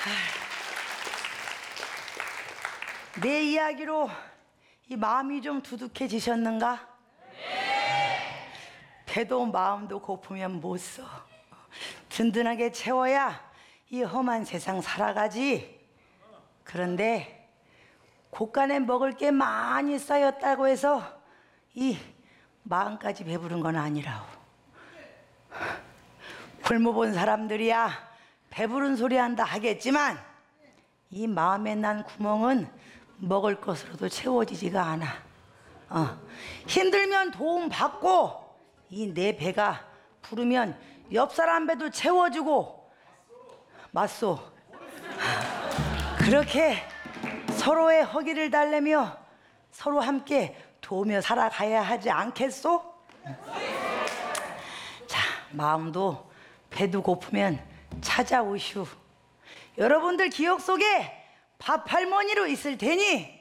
내 이야기로 이 마음이 좀 두둑해지셨는가? 네. 배도 마음도 고프면 못 써. 든든하게 채워야 이 험한 세상 살아가지. 그런데 곳간에 먹을 게 많이 쌓였다고 해서 이 마음까지 배부른 건 아니라오. 굶어본 사람들이야 배부른 소리 한다 하겠지만 이 마음에 난 구멍은 먹을 것으로도 채워지지가 않아. 힘들면 도움 받고 이 내 배가 부르면 옆 사람 배도 채워주고 맞소. 그렇게 서로의 허기를 달래며 서로 함께 도우며 살아가야 하지 않겠소? 자, 마음도 배도 고프면 찾아오슈. 여러분들 기억 속에 밥 할머니로 있을 테니